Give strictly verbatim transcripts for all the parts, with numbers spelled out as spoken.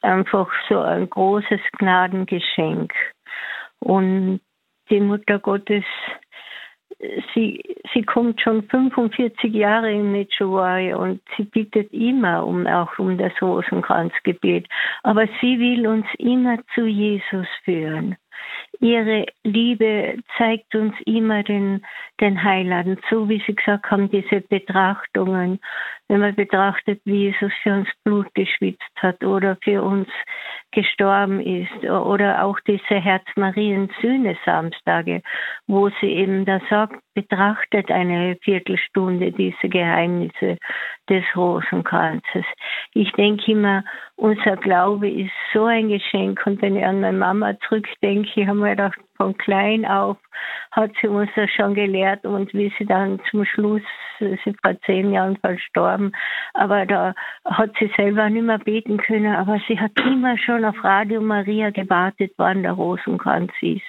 einfach so ein großes Gnadengeschenk. Und die Mutter Gottes, sie, sie kommt schon fünfundvierzig Jahre in Medjugorje und sie bittet immer um, auch um das Rosenkranzgebet. Aber sie will uns immer zu Jesus führen. Ihre Liebe zeigt uns immer den, den Heiland, so wie Sie gesagt haben, diese Betrachtungen. Wenn man betrachtet, wie Jesus für uns Blut geschwitzt hat oder für uns gestorben ist, oder auch diese Herz-Marien-Sühne-Samstage, wo sie eben da sagt, betrachtet eine Viertelstunde diese Geheimnisse des Rosenkranzes. Ich denke immer, unser Glaube ist so ein Geschenk, und wenn ich an meine Mama zurückdenke, ich habe mir gedacht, von klein auf hat sie uns das schon gelehrt, und wie sie dann zum Schluss, sie ist vor zehn Jahren verstorben, aber da hat sie selber nicht mehr beten können, aber sie hat immer schon auf Radio Maria gewartet, wann der Rosenkranz ist.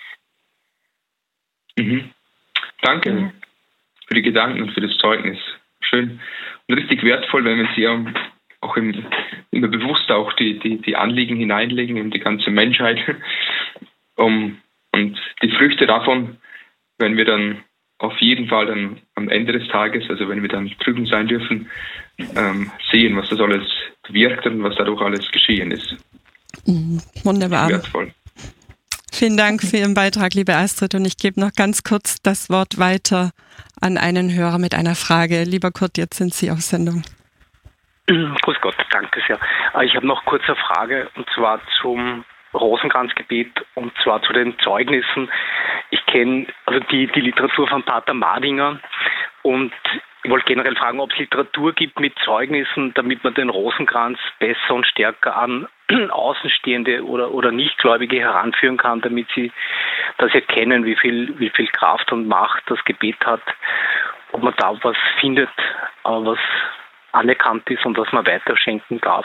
Mhm. Danke ja. für die Gedanken und für das Zeugnis. Schön und richtig wertvoll, wenn wir sie auch im, immer bewusst auch die, die, die Anliegen hineinlegen in die ganze Menschheit. Um, und die Früchte davon, wenn wir dann auf jeden Fall dann am Ende des Tages, also wenn wir dann drüben sein dürfen, ähm, sehen, was das alles wirkt und was dadurch alles geschehen ist. Mhm. Wunderbar. Wertvoll. Vielen Dank für Ihren Beitrag, liebe Astrid. Und ich gebe noch ganz kurz das Wort weiter an einen Hörer mit einer Frage. Lieber Kurt, jetzt sind Sie auf Sendung. Grüß Gott, danke sehr. Ich habe noch kurz eine Frage, und zwar zum Rosenkranzgebet, und zwar zu den Zeugnissen. Ich kenne also die, die Literatur von Pater Madinger, und ich wollte generell fragen, ob es Literatur gibt mit Zeugnissen, damit man den Rosenkranz besser und stärker an Außenstehende oder, oder Nichtgläubige heranführen kann, damit sie das erkennen, wie viel, wie viel Kraft und Macht das Gebet hat, ob man da was findet, was anerkannt ist und was man weiterschenken darf.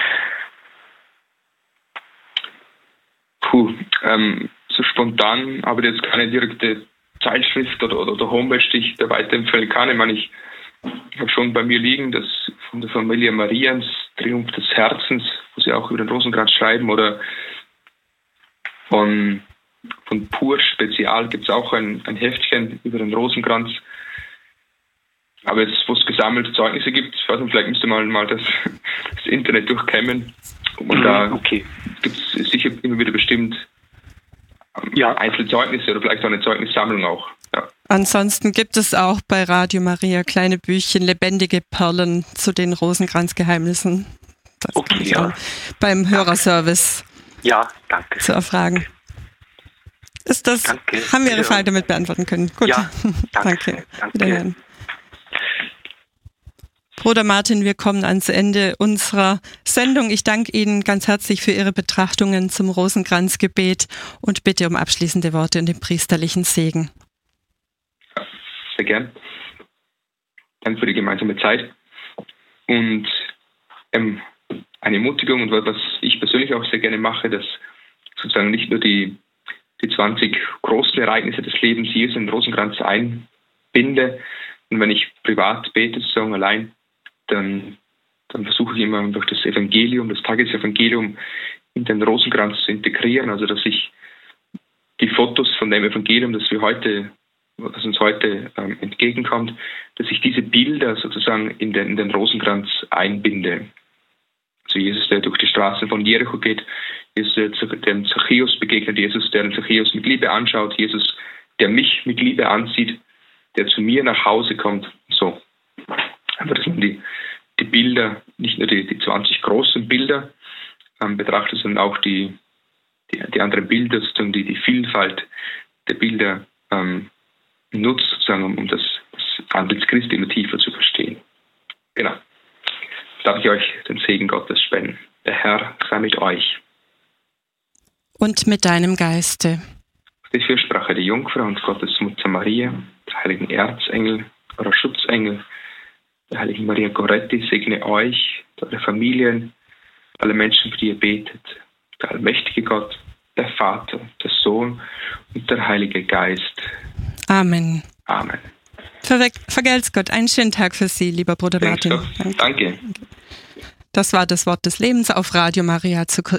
Puh, ähm, so spontan, aber jetzt keine direkte Zeitschrift oder, oder, oder Homepage, die ich da weiterempfehlen kann. Ich meine, ich habe schon bei mir liegen, das von der Familie Mariens, Triumph des Herzens, wo sie auch über den Rosenkranz schreiben, oder von, von Pur Spezial gibt es auch ein, ein Heftchen über den Rosenkranz. Aber jetzt, wo es gesammelte Zeugnisse gibt, ich weiß nicht, vielleicht müsste man mal das, das Internet durchkämmen. Und mhm, da okay. gibt es sicher immer wieder bestimmt ähm, ja. Einzelzeugnisse oder vielleicht auch eine Zeugnissammlung auch. Ja. Ansonsten gibt es auch bei Radio Maria kleine Büchchen, lebendige Perlen zu den Rosenkranzgeheimnissen. Das okay, kann ich ja. auch beim Hörerservice ja, danke. zu erfragen. Ist das, danke. haben wir Ihre Frage damit beantworten können? Gut. Ja, danke. danke. Wiederhören. Bruder Martin, wir kommen ans Ende unserer Sendung. Ich danke Ihnen ganz herzlich für Ihre Betrachtungen zum Rosenkranzgebet und bitte um abschließende Worte und den priesterlichen Segen. Sehr gern. Danke für die gemeinsame Zeit. Und ähm, eine Ermutigung, und was ich persönlich auch sehr gerne mache, dass sozusagen nicht nur die, die zwanzig großen Ereignisse des Lebens Jesu in den Rosenkranz einbinde. Und wenn ich privat bete, sozusagen allein, Dann, dann versuche ich immer durch das Evangelium, das Tagesevangelium in den Rosenkranz zu integrieren, also dass ich die Fotos von dem Evangelium, das wir heute, das uns heute ähm, entgegenkommt, dass ich diese Bilder sozusagen in den, in den Rosenkranz einbinde. Also Jesus, der durch die Straßen von Jericho geht, Jesus, der dem Zachäus begegnet, Jesus, der den Zachäus mit Liebe anschaut, Jesus, der mich mit Liebe ansieht, der zu mir nach Hause kommt, so. Aber dass man die, die Bilder, nicht nur die, die zwanzig großen Bilder ähm, betrachtet, sondern auch die, die, die anderen Bilder, sozusagen die, die Vielfalt der Bilder ähm, nutzt, sozusagen, um, um das, das Antlitz Christi immer tiefer zu verstehen. Genau. Darf ich euch den Segen Gottes spenden. Der Herr sei mit euch. Und mit deinem Geiste. Die Fürsprache der Jungfrau und Gottes Mutter Maria, der heiligen Erzengel, eurer Schutzengel, der heiligen Maria Goretti, segne euch, eure Familien, alle Menschen, für die ihr betet, der allmächtige Gott, der Vater, der Sohn und der Heilige Geist. Amen. Amen. Ver- Vergelt's Gott. Einen schönen Tag für Sie, lieber Bruder Martin. Danke. Das war das Wort des Lebens auf Radio Maria zur